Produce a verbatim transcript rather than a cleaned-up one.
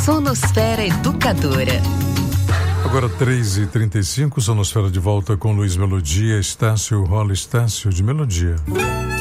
Sonosfera Educadora. Agora três e trinta e cinco, Sonosfera de volta com Luiz Melodia, Estácio, rola Estácio de Melodia.